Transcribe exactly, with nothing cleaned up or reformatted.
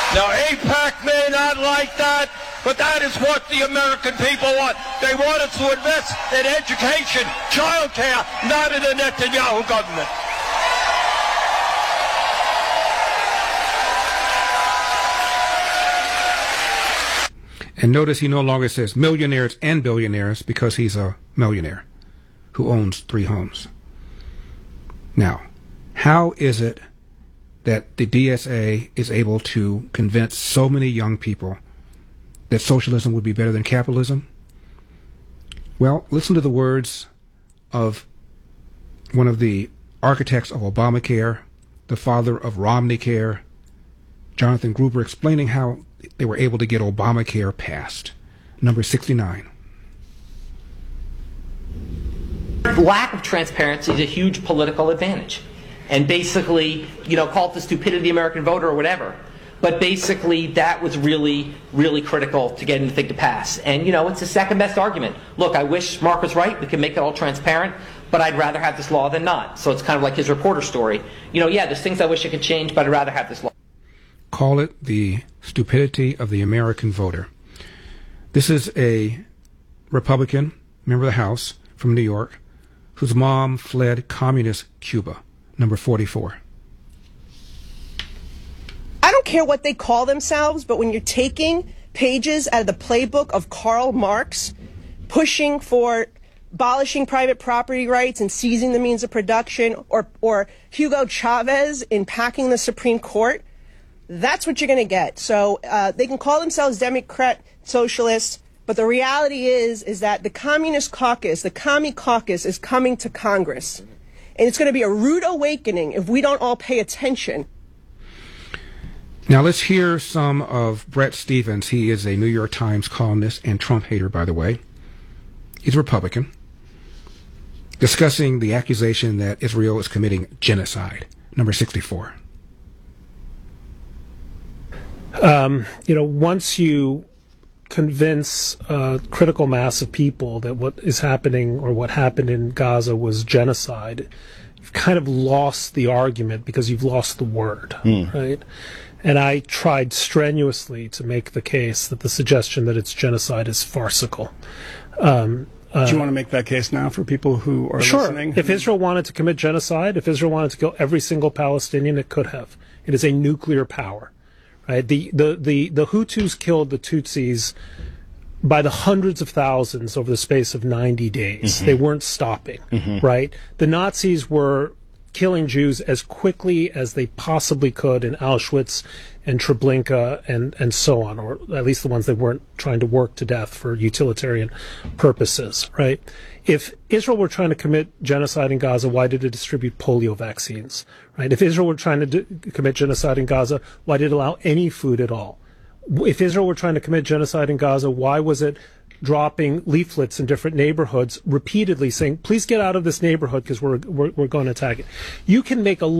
Now, AIPAC may not like that, but that is what the American people want. They want us to invest in education, child care, not in the Netanyahu government. And notice he no longer says millionaires and billionaires because he's a millionaire who owns three homes. Now, how is it that the D S A is able to convince so many young people that socialism would be better than capitalism? Well, listen to the words of one of the architects of Obamacare, the father of Romneycare, Jonathan Gruber, explaining how they were able to get Obamacare passed. Number sixty-nine. Lack of transparency is a huge political advantage. And basically, you know, call it the stupidity of the American voter or whatever. But basically, that was really, really critical to getting the thing to pass. And, you know, it's the second best argument. Look, I wish Mark was right. We can make it all transparent. But I'd rather have this law than not. So it's kind of like his reporter story. You know, yeah, there's things I wish I could change, but I'd rather have this law. Call it the stupidity of the American voter. This is a Republican, member of the House from New York, whose mom fled communist Cuba. Number forty-four. I don't care what they call themselves, but when you're taking pages out of the playbook of Karl Marx, pushing for abolishing private property rights and seizing the means of production, or, or Hugo Chavez in packing the Supreme Court, that's what you're going to get. So uh, they can call themselves Democrat socialists, but the reality is, is that the Communist Caucus, the Commie Caucus, is coming to Congress. And it's going to be a rude awakening if we don't all pay attention. Now let's hear some of Bret Stephens. He is a New York Times columnist and Trump hater, by the way. He's a Republican, discussing the accusation that Israel is committing genocide. Number sixty-four. Um, you know, once you convince a critical mass of people that what is happening or what happened in Gaza was genocide, you've kind of lost the argument because you've lost the word, mm. right? And I tried strenuously to make the case that the suggestion that it's genocide is farcical. Um, uh, Do you want to make that case now for people who are sure. listening? If Israel wanted to commit genocide, if Israel wanted to kill every single Palestinian, it could have. It is a nuclear power. Right? The, the, the, the Hutus killed the Tutsis by the hundreds of thousands over the space of ninety days. Mm-hmm. They weren't stopping, mm-hmm. right? The Nazis were killing Jews as quickly as they possibly could in Auschwitz and Treblinka and, and so on, or at least the ones that weren't trying to work to death for utilitarian purposes, right? If Israel were trying to commit genocide in Gaza, why did it distribute polio vaccines, right? If Israel were trying to do, commit genocide in Gaza, why did it allow any food at all? If Israel were trying to commit genocide in Gaza, why was it dropping leaflets in different neighborhoods repeatedly saying, please get out of this neighborhood because we're, we're, we're going to attack it? You can make a